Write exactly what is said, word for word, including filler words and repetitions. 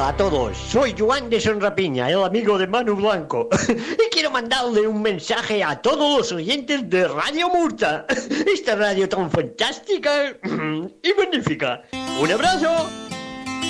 Hola a todos, soy Joan de Sonrapiña, el amigo de Manu Blanco. Y quiero mandarle un mensaje a todos los oyentes de Radio Murta, esta radio tan fantástica y magnífica. ¡Un abrazo!